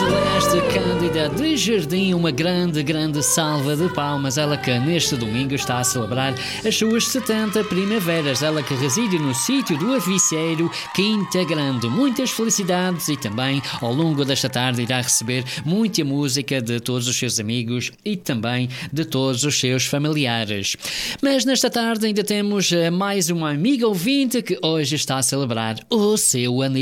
Celeste Cândida de Jardim, uma grande salva de palmas. Ela que neste domingo está a celebrar as suas 70 primaveras. Ela que reside no sítio do Aviceiro, Quinta Grande. Muitas felicidades e também ao longo desta tarde irá receber muita música de todos os seus amigos e também de todos os seus familiares. Mas nesta tarde ainda temos mais uma amiga ouvinte que hoje está a celebrar o seu aniversário.